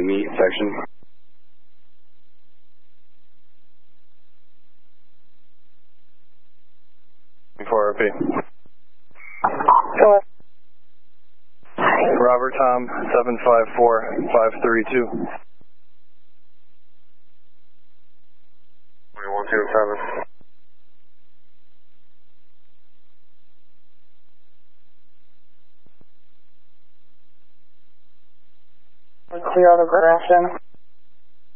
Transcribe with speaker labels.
Speaker 1: to meet section.
Speaker 2: 4 RP.
Speaker 3: Go ahead.
Speaker 2: Robert Tom 754-532.
Speaker 4: 127.
Speaker 3: Clear out of Grafton.